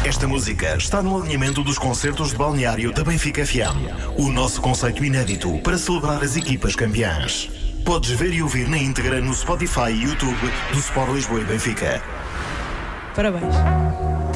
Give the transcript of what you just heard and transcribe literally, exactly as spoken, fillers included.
Esta música está no alinhamento dos concertos de balneário da Benfica F M. O nosso conceito inédito para celebrar as equipas campeãs. Podes ver e ouvir na íntegra no Spotify e YouTube do Sport Lisboa e Benfica. Parabéns.